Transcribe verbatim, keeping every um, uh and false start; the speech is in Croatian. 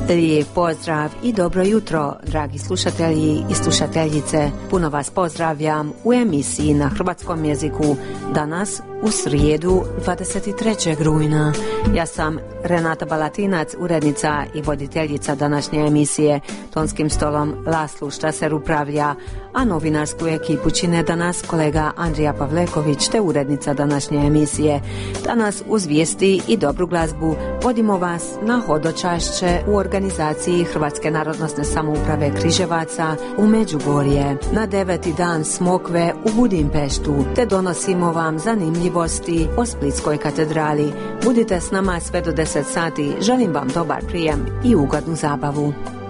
Lijep pozdrav i dobro jutro, dragi slušatelji i slušateljice. Puno vas pozdravljam u emisiji na hrvatskom jeziku danas u srijedu dvadeset trećeg rujna. Ja sam Renata Balatinac, urednica i voditeljica današnje emisije. Tonskim stolom Laslu Štraser upravlja, a novinarsku ekipu čine danas kolega Andrija Pavleković te urednica današnje emisije. Danas uz vijesti i dobru glazbu vodimo vas na hodočašće u organizaciji Hrvatske narodnosne samouprave Križevaca u Međugorje, na deveti dan Smokve u Budimpeštu, te donosimo vam zanimljivosti o Splitskoj katedrali. Budite s nama sve do deset sati, želim vam dobar prijem i ugodnu zabavu.